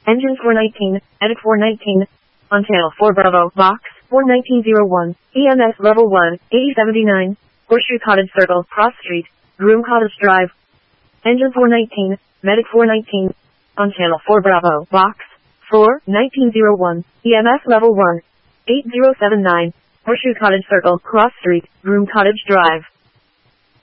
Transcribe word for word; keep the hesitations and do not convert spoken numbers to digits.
Engine four nineteen, Edit four nineteen, on channel four Bravo, Box, four nineteen oh one, E M S Level one, eighty seventy-nine, Horseshoe Cottage Circle, Cross Street, Groom Cottage Drive. Engine four nineteen, Medic four nineteen, on channel four Bravo, Box, four nineteen oh one, E M S Level one, eighty seventy-nine, Horseshoe Cottage Circle, Cross Street, Groom Cottage Drive.